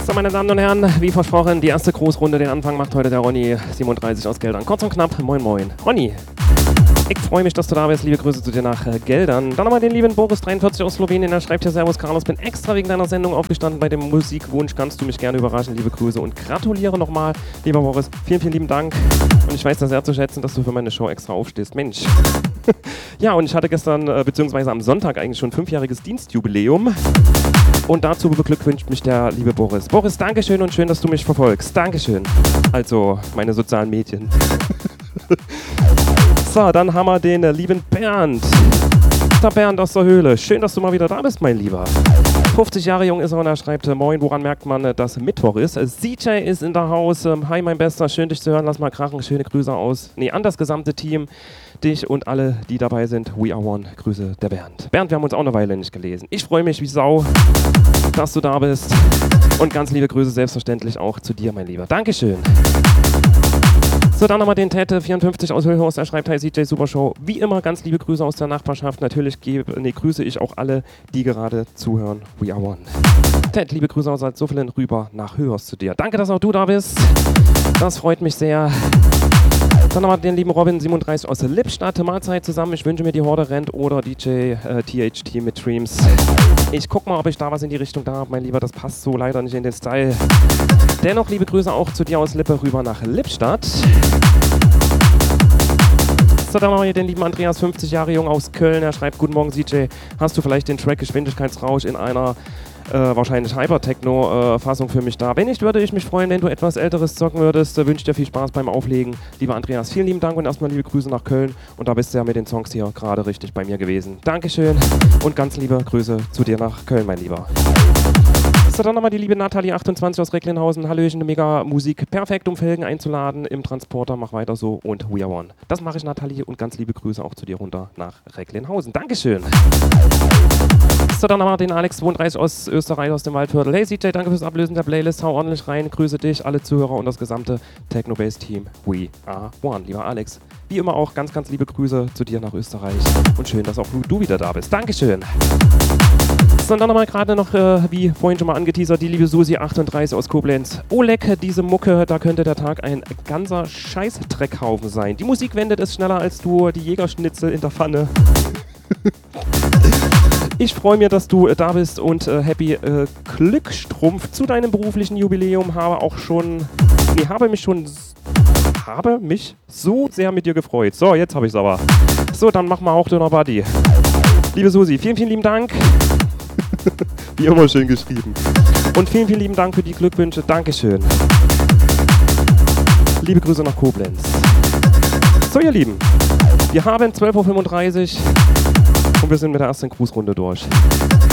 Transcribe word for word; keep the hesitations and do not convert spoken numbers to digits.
So, meine Damen und Herren, wie versprochen, die erste Großrunde. Den Anfang macht heute der Ronny siebenunddreißig aus Geldern. Kurz und knapp, moin moin. Ronny, ich freue mich, dass du da bist. Liebe Grüße zu dir nach äh, Geldern. Dann nochmal den lieben Boris dreiundvierzig aus Slowenien. Er schreibt hier: Servus Carlos, bin extra wegen deiner Sendung aufgestanden. Bei dem Musikwunsch kannst du mich gerne überraschen. Liebe Grüße und gratuliere nochmal, lieber Boris. Vielen, vielen lieben Dank. Und ich weiß das sehr zu schätzen, dass du für meine Show extra aufstehst. Mensch. Ja, und ich hatte gestern, äh, beziehungsweise am Sonntag eigentlich schon fünfjähriges Dienstjubiläum. Und dazu beglückwünscht mich der liebe Boris. Boris, Dankeschön und schön, dass du mich verfolgst. Dankeschön. Also, meine sozialen Medien. So, dann haben wir den äh, lieben Bernd. Der Bernd aus der Höhle. Schön, dass du mal wieder da bist, mein Lieber. fünfzig Jahre jung ist er und er schreibt: Moin, woran merkt man, äh, dass Mittwoch ist? Äh, C J ist in der Haus. Ähm, hi, mein Bester. Schön, dich zu hören. Lass mal krachen. Schöne Grüße aus. Nee, an das gesamte Team. Dich und alle, die dabei sind. We are one. Grüße, der Bernd. Bernd, wir haben uns auch eine Weile nicht gelesen. Ich freue mich wie Sau, dass du da bist. Und ganz liebe Grüße selbstverständlich auch zu dir, mein Lieber. Dankeschön. So, dann nochmal den Tete vierundfünfzig aus Höllhorst. Er schreibt: Hi C J, super Show. Wie immer ganz liebe Grüße aus der Nachbarschaft. Natürlich gebe, nee, grüße ich auch alle, die gerade zuhören. We are one. Ted, liebe Grüße aus Salzuflen rüber nach Höllhorst zu dir. Danke, dass auch du da bist. Das freut mich sehr. Dann nochmal den lieben Robin siebenunddreißig aus Lippstadt. Mahlzeit zusammen. Ich wünsche mir, die Horde rennt oder D J äh, T H T mit Dreams. Ich guck mal, ob ich da was in die Richtung da habe, mein Lieber. Das passt so leider nicht in den Style. Dennoch liebe Grüße auch zu dir aus Lippe rüber nach Lippstadt. So, dann haben wir hier den lieben Andreas, fünfzig Jahre jung aus Köln. Er schreibt: Guten Morgen, C J. Hast du vielleicht den Track Geschwindigkeitsrausch in einer äh, wahrscheinlich Hyper-Techno-Fassung äh, für mich da? Wenn nicht, würde ich mich freuen, wenn du etwas Älteres zocken würdest. Äh, wünsche dir viel Spaß beim Auflegen. Lieber Andreas, vielen lieben Dank und erstmal liebe Grüße nach Köln. Und da bist du ja mit den Songs hier gerade richtig bei mir gewesen. Dankeschön und ganz liebe Grüße zu dir nach Köln, mein Lieber. So, dann nochmal die liebe Nathalie achtundzwanzig aus Recklinghausen. Hallöchen, mega Musik. Perfekt, um Felgen einzuladen im Transporter. Mach weiter so und we are one. Das mache ich, Nathalie, und ganz liebe Grüße auch zu dir runter nach Recklinghausen. Dankeschön. So, dann nochmal den Alex zweiunddreißig aus Österreich, aus dem Waldviertel. Hey C J, danke fürs Ablösen der Playlist. Hau ordentlich rein. Grüße dich, alle Zuhörer und das gesamte Techno-Bass-Team. We are one. Lieber Alex, wie immer auch ganz, ganz liebe Grüße zu dir nach Österreich. Und schön, dass auch du wieder da bist. Dankeschön. So, und dann nochmal gerade noch, äh, wie vorhin schon mal angeteasert, die liebe Susi achtunddreißig aus Koblenz. Oh leck, diese Mucke, da könnte der Tag ein ganzer Scheiß-Dreckhaufen sein. Die Musik wendet es schneller als du, die Jägerschnitzel in der Pfanne. Ich freue mich, dass du äh, da bist und äh, Happy äh, Glückstrumpf zu deinem beruflichen Jubiläum. Habe auch schon, nee, habe mich schon, habe mich so sehr mit dir gefreut. So, jetzt habe ich es aber. So, dann machen wir auch Döner Buddy. Liebe Susi, vielen, vielen lieben Dank. Wie immer schön geschrieben. Und vielen, vielen lieben Dank für die Glückwünsche. Dankeschön. Liebe Grüße nach Koblenz. So, ihr Lieben, wir haben zwölf Uhr fünfunddreißig und wir sind mit der ersten Grußrunde durch.